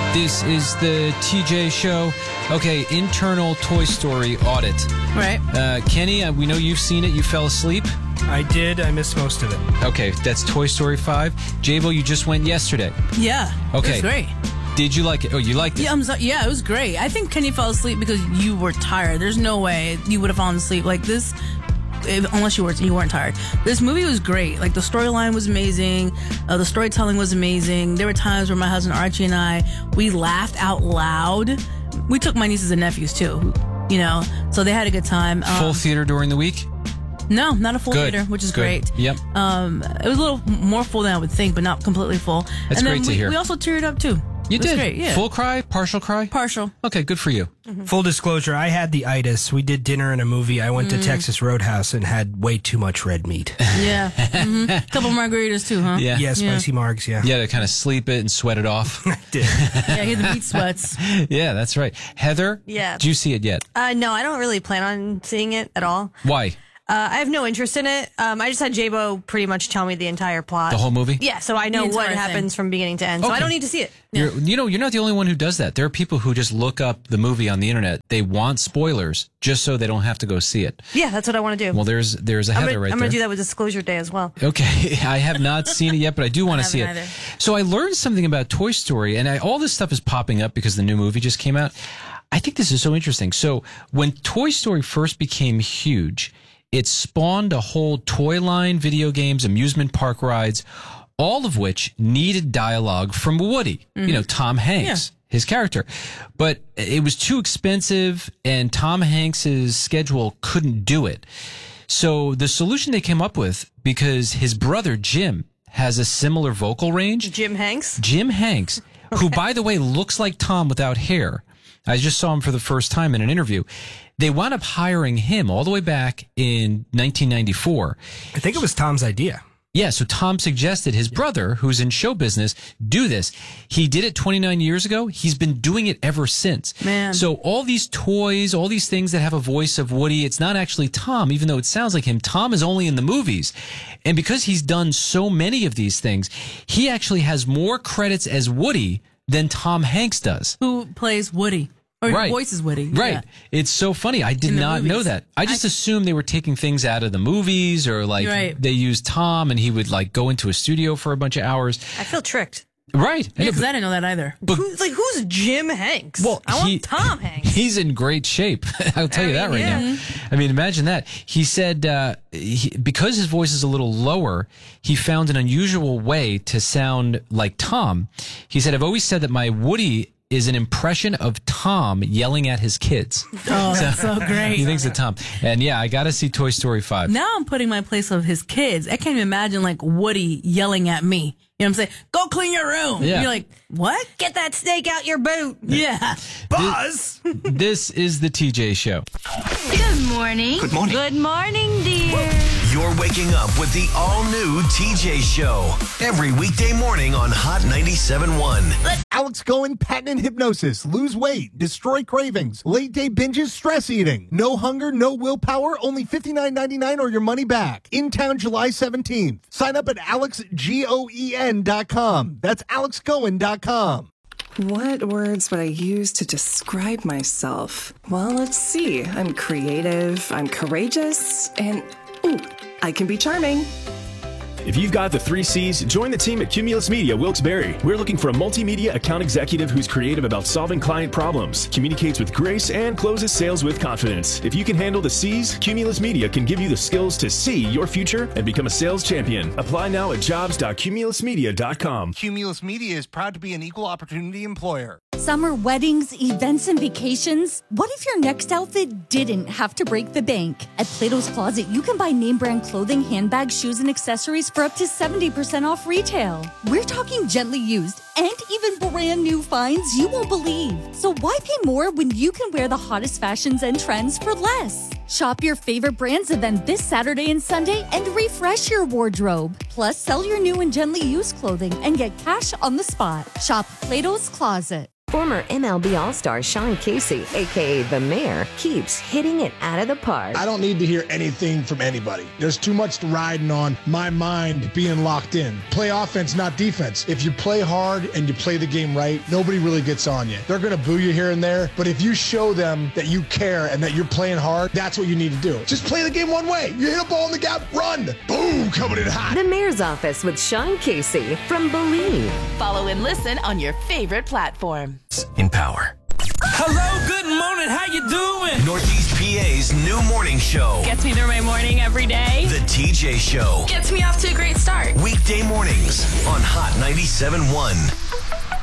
This is the TJ Show. Okay, internal Toy Story audit. Right. Kenny, we know you've seen it. You fell asleep. I did. I missed most of it. Okay, that's Toy Story 5. Jabo, you just went yesterday. Yeah. Okay. It was great. Did you like it? Oh, you liked it? Yeah, it was great. I think Kenny fell asleep because you were tired. There's no way you would have fallen asleep like this unless you weren't tired. This movie was great. Like, the storyline was amazing. The storytelling was amazing. There were times where my husband Archie and I, we laughed out loud. We took my nieces and nephews too, so they had a good time. Full theater during the week? No, not a full Good. theater, which is Good. great. Yep. It was a little more full than I would think, but not completely full. That's and then great to hear. We also teared up too. You It was did? great, yeah. Full cry? Partial cry? Partial. Okay, good for you. Mm-hmm. Full disclosure, I had the itis. We did dinner and a movie. I went to Texas Roadhouse and had way too much red meat. Yeah. Couple margaritas too, huh? Yeah. Yeah, spicy margs, yeah. You had to kind of sleep it and sweat it off. I did. Yeah, he had the meat sweats. Yeah, that's right. Heather? Yeah. Did you see it yet? No, I don't really plan on seeing it at all. Why? I have no interest in it. I just had Jabo pretty much tell me the entire plot. The whole movie? Yeah, so I know The what entire happens from beginning to end. So Okay. I don't need to see it. You're not the only one who does that. There are people who just look up the movie on the internet. They want spoilers just so they don't have to go see it. Yeah, that's what I want to do. Well, there's a Heather right I'm there. going to do that with Disclosure Day as well. Okay, I have not seen it yet, but I do want to see it. haven't either. So I learned something about Toy Story, and all this stuff is popping up because the new movie just came out. I think this is so interesting. So when Toy Story first became huge, it spawned a whole toy line, video games, amusement park rides, all of which needed dialogue from Woody, Tom Hanks. His character. But it was too expensive and Tom Hanks's schedule couldn't do it. So the solution they came up with, because his brother Jim has a similar vocal range. Jim Hanks? Jim Hanks, who by the way looks like Tom without hair. I just saw him for the first time in an interview. They wound up hiring him all the way back in 1994. I think it was Tom's idea. Yeah, so Tom suggested his brother, who's in show business, do this. He did it 29 years ago. He's been doing it ever since. Man. So all these toys, all these things that have a voice of Woody, it's not actually Tom, even though it sounds like him. Tom is only in the movies. And because he's done so many of these things, he actually has more credits as Woody than Tom Hanks does. Who plays Woody? Or Right. voices Woody. Right. Yeah. It's so funny. I did In the not know movies. that. I just assumed they were taking things out of the movies or Right. they used Tom and he would go into a studio for a bunch of hours. I feel tricked. Right. Yeah, because I didn't know that either. Who's Jim Hanks? Well, I want Tom Hanks. He's in great shape. I'll tell you that right now. I mean, imagine that. He said because his voice is a little lower, he found an unusual way to sound like Tom. He said, I've always said that my Woody is an impression of Tom yelling at his kids. Oh, that's so great. He thinks of Tom. And yeah, I got to see Toy Story 5. Now I'm putting my place of his kids. I can't even imagine Woody yelling at me. You know what I'm saying? Go clean your room. Yeah. You're like, what? Get that snake out your boot. Yeah. Buzz! This is the TJ Show. Good morning. Good morning. Good morning, dear. You're waking up with the all-new TJ Show. Every weekday morning on Hot 97.1. Alex Cohen, patent hypnosis, lose weight, destroy cravings, late day binges, stress eating. No hunger, no willpower, only $59.99 or your money back. In town July 17th. Sign up at alexgoen.com. That's alexcohen.com. What words would I use to describe myself? Well, let's see. I'm creative, I'm courageous, and ooh, I can be charming. If you've got the 3 C's, join the team at Cumulus Media Wilkes-Barre. We're looking for a multimedia account executive who's creative about solving client problems, communicates with grace, and closes sales with confidence. If you can handle the C's, Cumulus Media can give you the skills to see your future and become a sales champion. Apply now at jobs.cumulusmedia.com. Cumulus Media is proud to be an equal opportunity employer. Summer weddings, events, and vacations. What if your next outfit didn't have to break the bank? At Plato's Closet, you can buy name brand clothing, handbags, shoes, and accessories for up to 70% off retail. We're talking gently used and even brand new finds you won't believe. So why pay more when you can wear the hottest fashions and trends for less? Shop your favorite brands event this Saturday and Sunday and refresh your wardrobe. Plus, sell your new and gently used clothing and get cash on the spot. Shop Plato's Closet. Former MLB All-Star Sean Casey, a.k.a. The Mayor, keeps hitting it out of the park. I don't need to hear anything from anybody. There's too much riding on my mind being locked in. Play offense, not defense. If you play hard and you play the game right, nobody really gets on you. They're going to boo you here and there, but if you show them that you care and that you're playing hard, that's what you need to do. Just play the game one way. You hit a ball in the gap, run. Boom, coming in hot. The Mayor's Office with Sean Casey from Believe. Follow and listen on your favorite platform. Empower. Hello, good morning. How you doing? Northeast PA's new morning show. Gets me through my morning every day. The TJ Show. Gets me off to a great start. Weekday mornings on Hot 97.1.